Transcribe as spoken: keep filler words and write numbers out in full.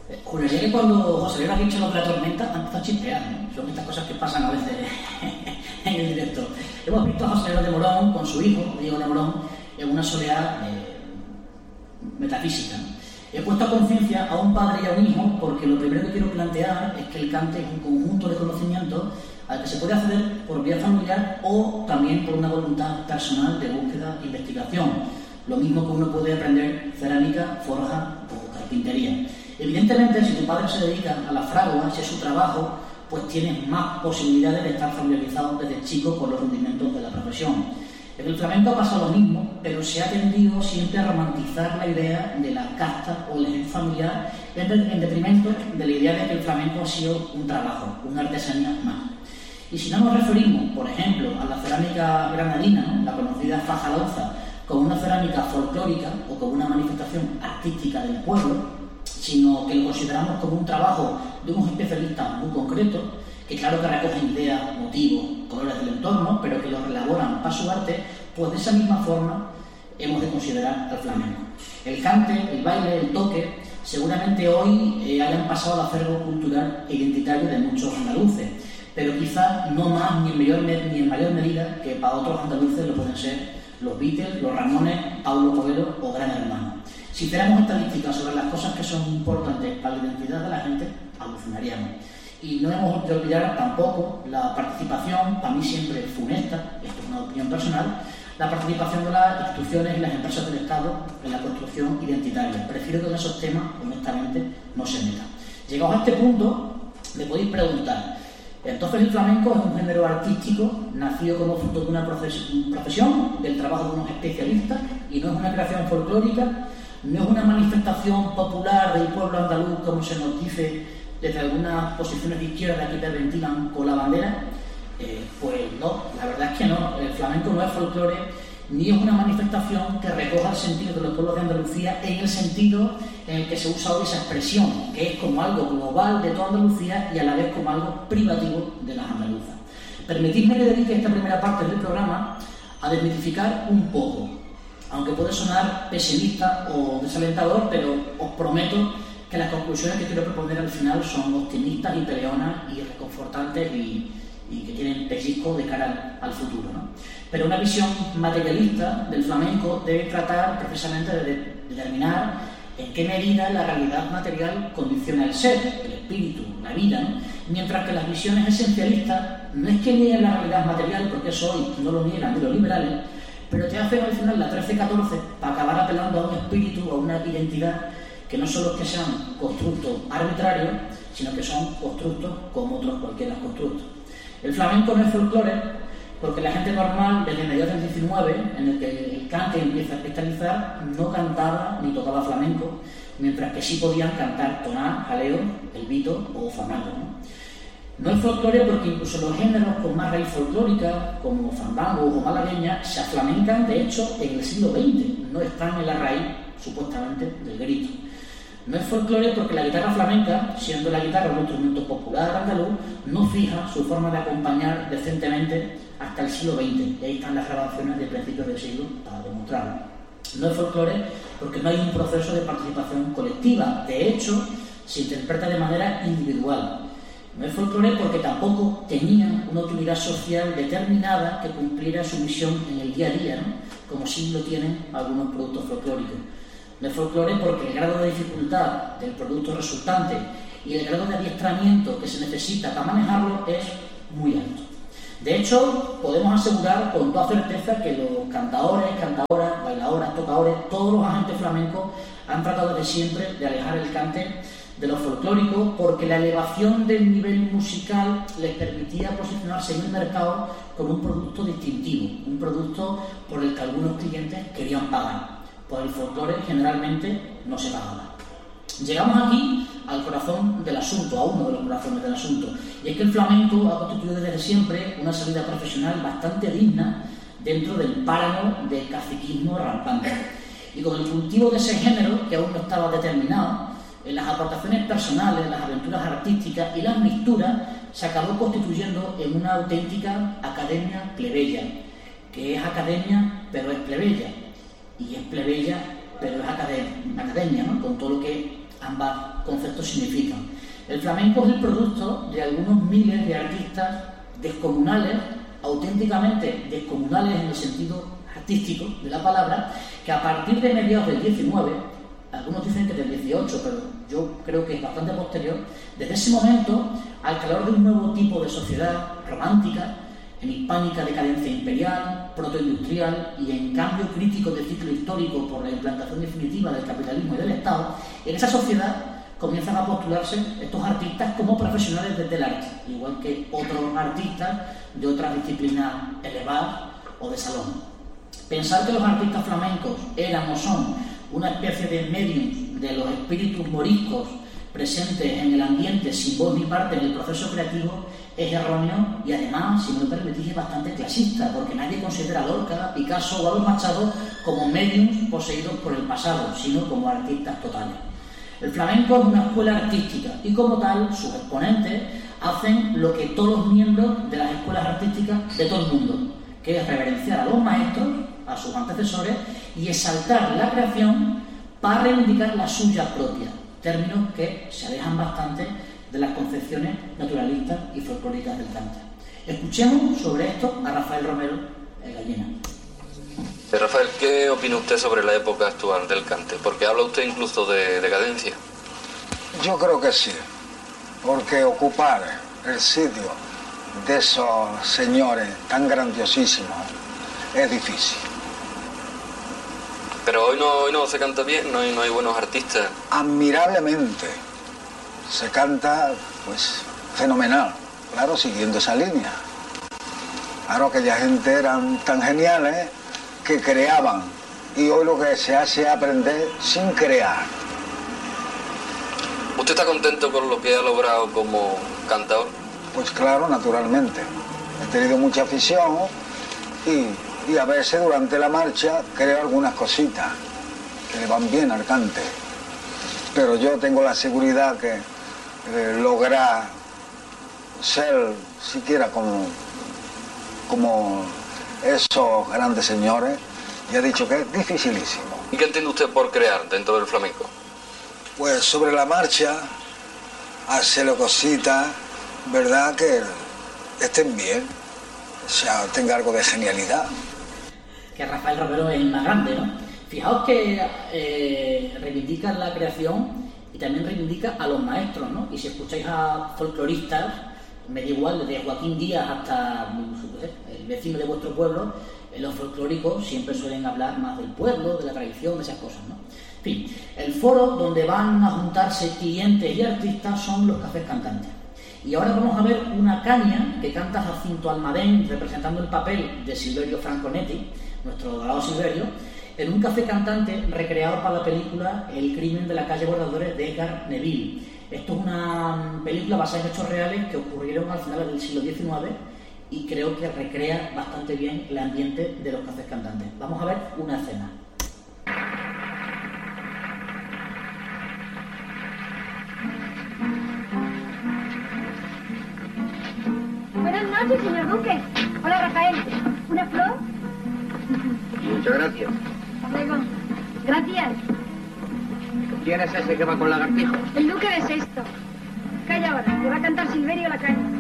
Juraría que cuando José Luis ha dicho lo de la tormenta, han empezado a chispear, ¿no? Son estas cosas que pasan a veces en el directo. Hemos visto a José Luis de Morón con su hijo, Diego de Morón, en una soledad eh, metafísica, ¿no? He puesto a conciencia a un padre y a un hijo porque lo primero que quiero plantear es que el cante es un conjunto de conocimientos al que se puede acceder por vía familiar o también por una voluntad personal de búsqueda e investigación. Lo mismo que uno puede aprender cerámica, forja o carpintería. Evidentemente, si tu padre se dedica a la fragua, si es su trabajo, pues tienes más posibilidades de estar familiarizado desde chico con los rudimentos de la profesión. En el flamenco ha pasado lo mismo, pero se ha tendido siempre a romantizar la idea de la casta o el gen familiar en detrimento de la idea de que el flamenco ha sido un trabajo, una artesanía más. Y si no nos referimos, por ejemplo, a la cerámica granadina, ¿no?, la conocida faja lanza, como una cerámica folclórica o como una manifestación artística del pueblo, sino que lo consideramos como un trabajo de unos especialistas muy concretos, que claro que recogen ideas, motivos, colores del entorno, pero que los elaboran para su arte, pues de esa misma forma hemos de considerar al flamenco. El cante, el baile, el toque, seguramente hoy eh, hayan pasado al acervo cultural e identitario de muchos andaluces, pero quizás no más ni en, mayor, ni en mayor medida que para otros andaluces lo pueden ser los Beatles, los Ramones, Paulo Coelho o Gran Hermano. Si hiciéramos estadísticas sobre las cosas que son importantes para la identidad de la gente, alucinaríamos. Y no hemos de olvidar tampoco la participación, para mí siempre funesta, esto es una opinión personal, la participación de las instituciones y las empresas del Estado en la construcción identitaria. Prefiero que en esos temas, honestamente, no se metan. Llegados a este punto, me podéis preguntar, entonces el flamenco es un género artístico nacido como fruto de una profesión, del trabajo de unos especialistas, y no es una creación folclórica, no es una manifestación popular del pueblo andaluz, como se nos dice desde algunas posiciones de izquierda que te ventilan con la bandera. Eh, pues no, la verdad es que no. El flamenco no es folclore, ni es una manifestación que recoja el sentido de los pueblos de Andalucía en el sentido en el que se usa hoy esa expresión, que es como algo global de toda Andalucía y a la vez como algo privativo de las andaluzas. Permitidme que dedique esta primera parte del programa a desmitificar un poco, aunque puede sonar pesimista o desalentador, pero os prometo que las conclusiones que quiero proponer al final son optimistas y peleonas y reconfortantes y, y que tienen pellizco de cara al, al futuro, ¿no? Pero una visión materialista del flamenco debe tratar precisamente de, de determinar en qué medida la realidad material condiciona el ser, el espíritu, la vida, ¿no? Mientras que las visiones esencialistas no es que nieguen la realidad material, porque eso hoy no lo niegan ni los liberales, pero te hacen al final la trece catorce para acabar apelando a un espíritu, a una identidad que no solo es que sean constructos arbitrarios, sino que son constructos como otros cualquiera constructos. El flamenco no es folclore porque la gente normal, desde mediados del diecinueve, en el que el cante empieza a cristalizar, no cantaba ni tocaba flamenco, mientras que sí podían cantar toná, jaleo, el vito o fandango, ¿no? No es folclore porque incluso los géneros con más raíz folclórica, como fandango o malagueña, se aflamencan de hecho en el siglo veinte, no están en la raíz, supuestamente, del grito. No es folclore porque la guitarra flamenca, siendo la guitarra un instrumento popular andaluz, no fija su forma de acompañar decentemente hasta el siglo veinte, y ahí están las grabaciones de principios del siglo para demostrarlo. No es folclore porque no hay un proceso de participación colectiva, de hecho, se interpreta de manera individual. No es folclore porque tampoco tenían una utilidad social determinada que cumpliera su misión en el día a día, ¿no?, como sí lo tienen algunos productos folclóricos. No es folclore porque el grado de dificultad del producto resultante y el grado de adiestramiento que se necesita para manejarlo es muy alto. De hecho, podemos asegurar con toda certeza que los cantadores, cantadoras, bailadoras, tocadores, todos los agentes flamencos han tratado desde siempre de alejar el cante de lo folclórico porque la elevación del nivel musical les permitía posicionarse en el mercado como un producto distintivo, un producto por el que algunos clientes querían pagar. Pues el folclore generalmente no se pagaba. Llegamos aquí al corazón del asunto, a uno de los corazones del asunto, y es que el flamenco ha constituido desde siempre una salida profesional bastante digna dentro del páramo del caciquismo rampante. Y con el cultivo de ese género, que aún no estaba determinado, en las aportaciones personales, las aventuras artísticas y las mixturas, se acabó constituyendo en una auténtica academia plebeya, que es academia pero es plebeya, y es plebeya pero es academia, academia, ¿no?, con todo lo que ambos conceptos significan. El flamenco es el producto de algunos miles de artistas descomunales, auténticamente descomunales en el sentido artístico de la palabra, que a partir de mediados del diecinueve, algunos dicen que del dieciocho, pero yo creo que es bastante posterior, desde ese momento, al calor de un nuevo tipo de sociedad romántica, en hispánica decadencia imperial, protoindustrial y en cambio crítico de ciclo histórico por la implantación definitiva del capitalismo y del Estado, en esa sociedad comienzan a postularse estos artistas como profesionales desde el arte, igual que otros artistas de otras disciplinas elevadas o de salón. Pensar que los artistas flamencos eran o son una especie de mediums de los espíritus moriscos presentes en el ambiente sin voz ni parte en el proceso creativo es erróneo y además, si me lo permitís, es bastante clasista, porque nadie considera a Lorca, a Picasso o a los Machado como mediums poseídos por el pasado, sino como artistas totales. El flamenco es una escuela artística y como tal sus exponentes hacen lo que todos los miembros de las escuelas artísticas de todo el mundo, que es reverenciar a los maestros, a sus antecesores y exaltar la creación para reivindicar la suya propia, términos que se alejan bastante de las concepciones naturalistas y folclóricas del cante. Escuchemos sobre esto a Rafael Romero eh, Gallina. Rafael, ¿qué opina usted sobre la época actual del cante? Porque habla usted incluso de decadencia. Yo creo que sí, porque ocupar el sitio de esos señores tan grandiosísimos es difícil. Pero hoy no, hoy no se canta bien, no hay, no hay buenos artistas. Admirablemente se canta, pues, fenomenal, claro, siguiendo esa línea. Claro, aquella gente eran tan geniales que creaban, y hoy lo que se hace es aprender sin crear. ¿Usted está contento con lo que ha logrado como cantador? Pues claro, naturalmente. He tenido mucha afición y, y a veces durante la marcha creo algunas cositas que le van bien al cante. Pero yo tengo la seguridad que eh, lograr ser siquiera como, como esos grandes señores, ya he dicho que es dificilísimo. ¿Y qué entiende usted por crear dentro del flamenco? Pues sobre la marcha, hacerle cositas, ¿verdad? Que estén bien, o sea, tenga algo de genialidad. Que Rafael Romero es el más grande, ¿no? Fijaos que eh, reivindica la creación y también reivindica a los maestros, ¿no? Y si escucháis a folcloristas, me da igual, desde Joaquín Díaz hasta el vecino de vuestro pueblo, los folclóricos siempre suelen hablar más del pueblo, de la tradición, de esas cosas, ¿no? En fin, el foro donde van a juntarse clientes y artistas son los cafés cantantes. Y ahora vamos a ver una caña que canta Jacinto Almadén representando el papel de Silverio Franconetti, nuestro dorado Silverio, en un café cantante recreado para la película El crimen de la calle Bordadores de Edgar Neville. Esto es una película basada en hechos reales que ocurrieron al final del siglo diecinueve y creo que recrea bastante bien el ambiente de los cafés cantantes. Vamos a ver una escena. Buenas noches, señor Duque. Hola, Rafael. ¿Una flor? Muchas gracias. Luego. Gracias. ¿Quién es ese que va con lagartijos? El Duque de Sexto. Calla ahora, que va a cantar Silverio la caña.